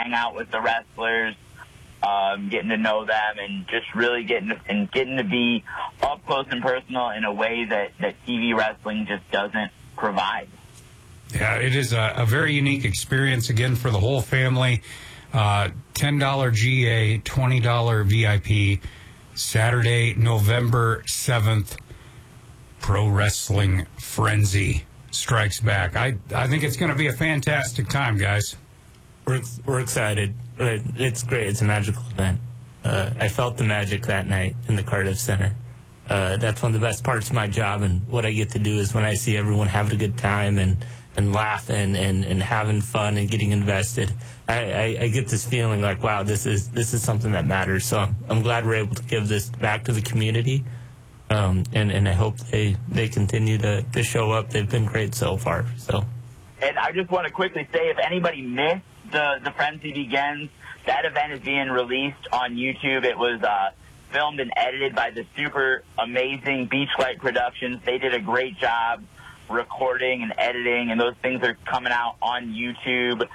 hang out with the wrestlers, getting to know them, and just really getting to be up close and personal in a way that TV wrestling just doesn't provide. Yeah, it is a very unique experience, again, for the whole family. $10 GA, $20 VIP, Saturday, November 7th, Pro Wrestling Frenzy strikes back. I think it's going to be a fantastic time, guys. We're excited. It's great. It's a magical event. I felt the magic that night in the Cardiff Center. That's one of the best parts of my job, and what I get to do is when I see everyone having a good time and laughing and having fun and getting invested, I get this feeling like, wow, this is something that matters. So I'm glad we're able to give this back to the community, and I hope they continue to show up. They've been great so far. So, and I just want to quickly say, if anybody missed the Frenzy Begins, that event is being released on YouTube. It was filmed and edited by the super amazing Beachlight Productions. They did a great job recording and editing, and those things are coming out on YouTube.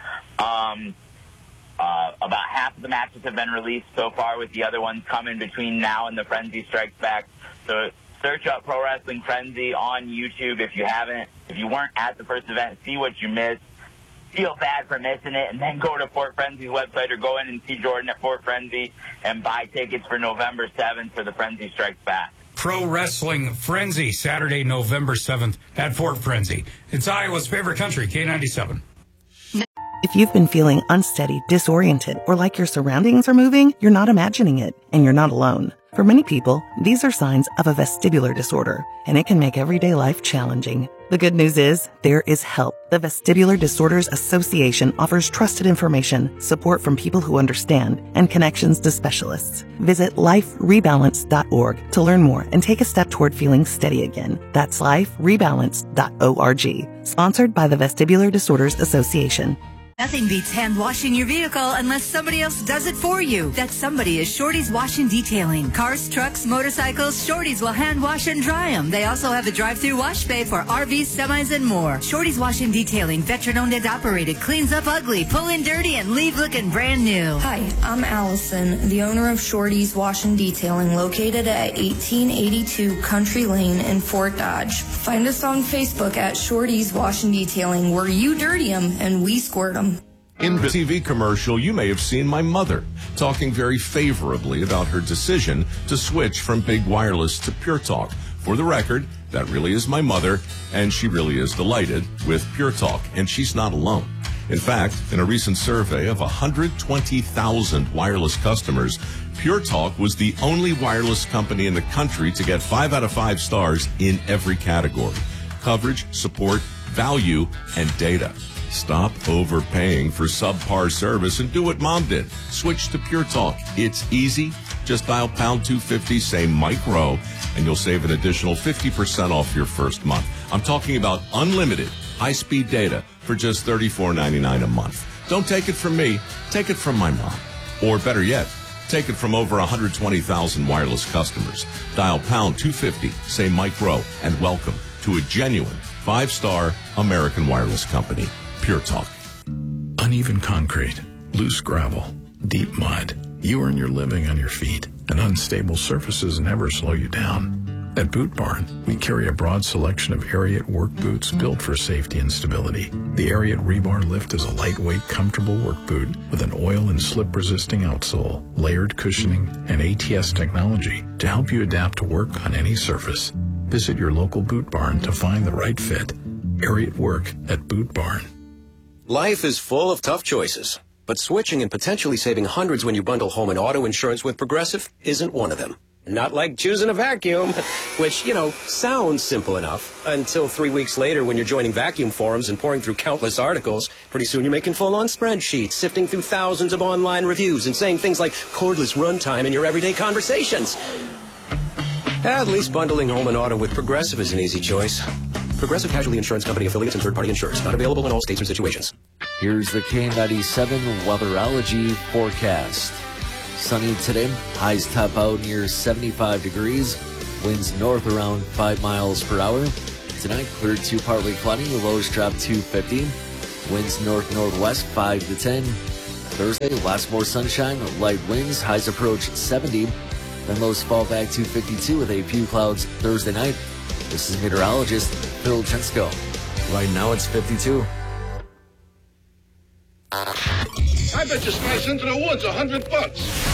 About half of the matches have been released so far, with the other ones coming between now and the Frenzy Strikes Back. So search up Pro Wrestling Frenzy on YouTube if you haven't. If you weren't at the first event, see what you missed. Feel bad for missing it, and then go to Fort Frenzy's website or go in and see Jordan at Fort Frenzy and buy tickets for November 7th for the Frenzy Strikes Back. Pro Wrestling Frenzy, Saturday, November 7th at Fort Frenzy. It's Iowa's favorite country, K97. If you've been feeling unsteady, disoriented, or like your surroundings are moving, you're not imagining it, and you're not alone. For many people, these are signs of a vestibular disorder, and it can make everyday life challenging. The good news is, there is help. The Vestibular Disorders Association offers trusted information, support from people who understand, and connections to specialists. Visit liferebalance.org to learn more and take a step toward feeling steady again. That's liferebalance.org. Sponsored by the Vestibular Disorders Association. Nothing beats hand washing your vehicle unless somebody else does it for you. That somebody is Shorty's Wash and Detailing. Cars, trucks, motorcycles, Shorty's will hand wash and dry them. They also have a drive-through wash bay for RVs, semis, and more. Shorty's Wash and Detailing, veteran-owned and operated, cleans up ugly, pull in dirty, and leave looking brand new. Hi, I'm Allison, the owner of Shorty's Wash and Detailing, located at 1882 Country Lane in Fort Dodge. Find us on Facebook at Shorty's Wash and Detailing, where you dirty them and we squirt them. In the TV commercial, you may have seen my mother talking very favorably about her decision to switch from Big Wireless to Pure Talk. For the record, that really is my mother, and she really is delighted with Pure Talk, and she's not alone. In fact, in a recent survey of 120,000 wireless customers, Pure Talk was the only wireless company in the country to get 5 out of 5 stars in every category: coverage, support, value, and data. Stop overpaying for subpar service and do what Mom did. Switch to Pure Talk. It's easy. Just dial pound 250, say Mike Rowe, and you'll save an additional 50% off your first month. I'm talking about unlimited high-speed data for just $34.99 a month. Don't take it from me. Take it from my mom. Or better yet, take it from over 120,000 wireless customers. Dial pound 250, say Mike Rowe, and welcome to a genuine 5-star American wireless company. Pure Talk. Uneven concrete, loose gravel, deep mud. You earn your living on your feet, and unstable surfaces never slow you down. At Boot Barn, we carry a broad selection of Ariat work boots built for safety and stability. The Ariat Rebar Lift is a lightweight, comfortable work boot with an oil and slip-resisting outsole, layered cushioning, and ATS technology to help you adapt to work on any surface. Visit your local Boot Barn to find the right fit. Ariat Work at Boot Barn. Life is full of tough choices, but switching and potentially saving hundreds when you bundle home and auto insurance with Progressive isn't one of them. Not like choosing a vacuum, which, sounds simple enough until 3 weeks later when you're joining vacuum forums and pouring through countless articles. Pretty soon you're making full-on spreadsheets, sifting through thousands of online reviews and saying things like cordless runtime in your everyday conversations. At least bundling home and auto with Progressive is an easy choice. Progressive Casualty Insurance Company affiliates and third-party insurers. Not available in all states or situations. Here's the K97 Weatherology forecast. Sunny today. Highs top out near 75 degrees. Winds north around 5 miles per hour. Tonight, clear to partly cloudy. The lows drop to 50. Winds north-northwest 5 to 10. Thursday, lots more sunshine, light winds, highs approach 70. Then lows fall back to 52 with a few clouds Thursday night. This is meteorologist Phil Chensko. Right now it's 52. I bet you slice into the woods $100.